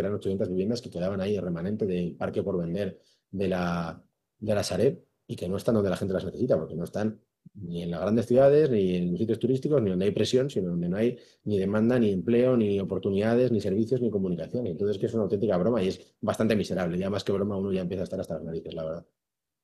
eran 800 viviendas que quedaban ahí, el remanente del parque por vender de la Sareb, y que no están donde la gente las necesita, porque no están ni en las grandes ciudades, ni en sitios turísticos, ni donde hay presión, sino donde no hay ni demanda, ni empleo, ni oportunidades, ni servicios, ni comunicación. Entonces, que es una auténtica broma y es bastante miserable. Ya más que broma, uno ya empieza a estar hasta las narices, la verdad.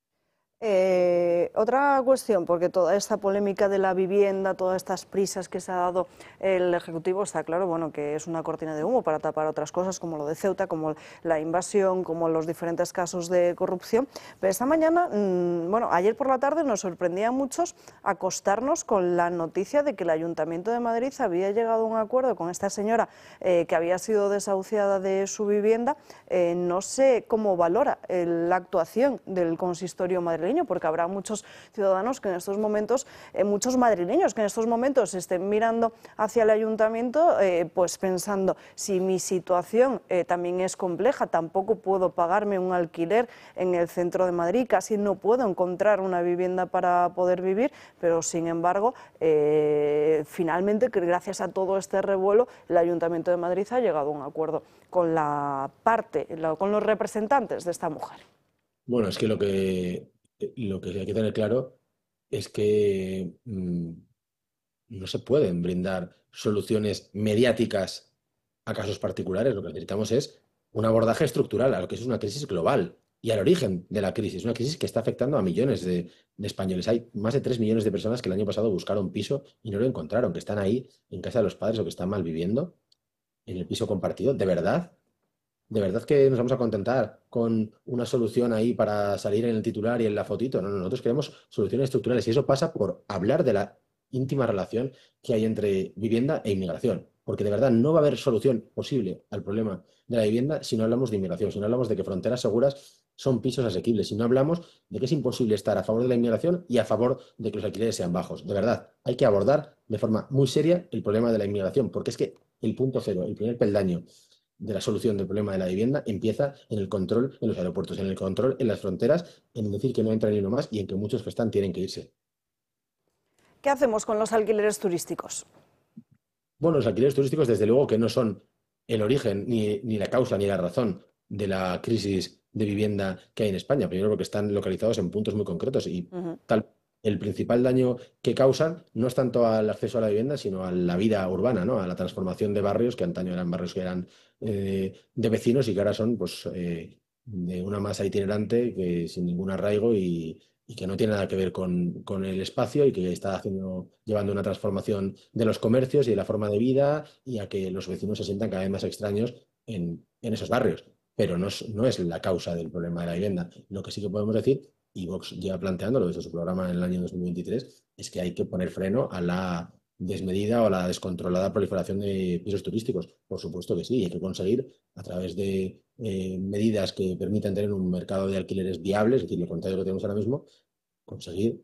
Otra cuestión, porque toda esta polémica de la vivienda, todas estas prisas que se ha dado el Ejecutivo, está claro, bueno, que es una cortina de humo para tapar otras cosas como lo de Ceuta, como la invasión, como los diferentes casos de corrupción. Pero esta mañana, bueno, ayer por la tarde nos sorprendía a muchos acostarnos con la noticia de que el Ayuntamiento de Madrid había llegado a un acuerdo con esta señora que había sido desahuciada de su vivienda. No sé cómo valora la actuación del consistorio madrileño, porque habrá muchos ciudadanos que en estos momentos, muchos madrileños que en estos momentos estén mirando hacia el ayuntamiento, pues pensando, si mi situación también es compleja, tampoco puedo pagarme un alquiler en el centro de Madrid, casi no puedo encontrar una vivienda para poder vivir, pero sin embargo, finalmente, gracias a todo este revuelo, el Ayuntamiento de Madrid ha llegado a un acuerdo con con los representantes de esta mujer. Bueno, es que lo que hay que tener claro es que no se pueden brindar soluciones mediáticas a casos particulares. Lo que necesitamos es un abordaje estructural a lo que es una crisis global y al origen de la crisis. Una crisis que está afectando a millones de españoles. Hay más de 3 millones de personas que el año pasado buscaron piso y no lo encontraron, que están ahí en casa de los padres o que están mal viviendo en el piso compartido. ¿De verdad? ¿De verdad que nos vamos a contentar con una solución ahí para salir en el titular y en la fotito? No, no, nosotros queremos soluciones estructurales y eso pasa por hablar de la íntima relación que hay entre vivienda e inmigración. Porque de verdad no va a haber solución posible al problema de la vivienda si no hablamos de inmigración, si no hablamos de que fronteras seguras son pisos asequibles, si no hablamos de que es imposible estar a favor de la inmigración y a favor de que los alquileres sean bajos. De verdad, hay que abordar de forma muy seria el problema de la inmigración, porque es que el punto cero, el primer peldaño de la solución del problema de la vivienda empieza en el control en los aeropuertos, en el control en las fronteras, en decir que no entra ni uno más y en que muchos que están tienen que irse. ¿Qué hacemos con los alquileres turísticos? Bueno, los alquileres turísticos desde luego que no son el origen, ni la causa, ni la razón de la crisis de vivienda que hay en España. Primero porque están localizados en puntos muy concretos y tal. El principal daño que causan no es tanto al acceso a la vivienda, sino a la vida urbana, ¿no? A la transformación de barrios que antaño eran barrios que eran de vecinos y que ahora son pues, de una masa itinerante que sin ningún arraigo y que no tiene nada que ver con el espacio y que está llevando una transformación de los comercios y de la forma de vida y a que los vecinos se sientan cada vez más extraños en esos barrios. Pero no es la causa del problema de la vivienda. Lo que sí que podemos decir, y Vox lleva planteándolo desde su programa en el año 2023, es que hay que poner freno a la desmedida o a la descontrolada proliferación de pisos turísticos. Por supuesto que sí, hay que conseguir a través de medidas que permitan tener un mercado de alquileres viable, es decir, lo contrario de lo que tenemos ahora mismo, conseguir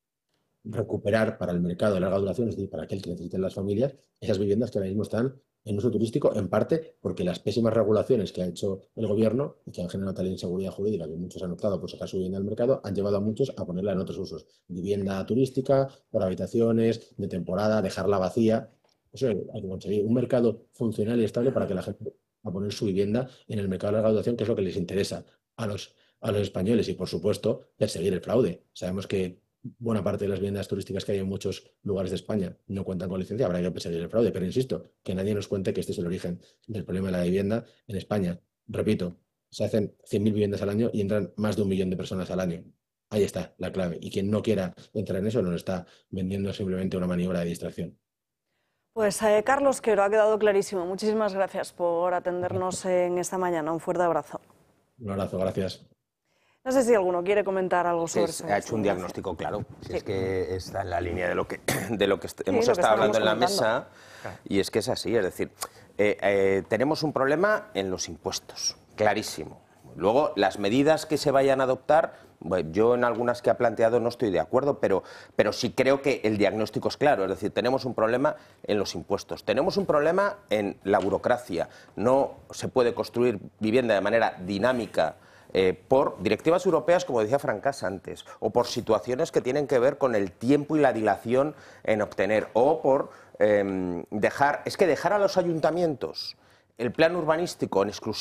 recuperar para el mercado de larga duración, es decir, para aquel que necesiten las familias, esas viviendas que ahora mismo están en uso turístico, en parte porque las pésimas regulaciones que ha hecho el gobierno y que han generado tal inseguridad jurídica que muchos han optado por sacar su vivienda al mercado, han llevado a muchos a ponerla en otros usos. Vivienda turística, por habitaciones, de temporada, dejarla vacía. Eso hay que conseguir un mercado funcional y estable para que la gente a poner su vivienda en el mercado de larga duración, que es lo que les interesa a los españoles y, por supuesto, perseguir el fraude. Sabemos que buena parte de las viviendas turísticas que hay en muchos lugares de España no cuentan con licencia, habrá que perseguir el fraude, pero insisto, que nadie nos cuente que este es el origen del problema de la vivienda en España. Repito, se hacen 100.000 viviendas al año y entran más de 1 millón de personas al año. Ahí está la clave. Y quien no quiera entrar en eso nos está vendiendo simplemente una maniobra de distracción. Pues Carlos Quero, ha quedado clarísimo. Muchísimas gracias por atendernos en esta mañana. Un fuerte abrazo. Un abrazo, gracias. No sé si alguno quiere comentar algo sobre eso. Ha hecho un diagnóstico claro. Si es que está en la línea de lo que hemos lo que estado hablando en la comentando. mesa, y es que es así. Es decir, tenemos un problema en los impuestos, clarísimo. Luego, las medidas que se vayan a adoptar, bueno, yo en algunas que ha planteado no estoy de acuerdo, pero sí creo que el diagnóstico es claro. Es decir, tenemos un problema en los impuestos, tenemos un problema en la burocracia. No se puede construir vivienda de manera dinámica por directivas europeas, como decía Francás antes, o por situaciones que tienen que ver con el tiempo y la dilación en obtener, o por dejar a los ayuntamientos el plan urbanístico en exclusiva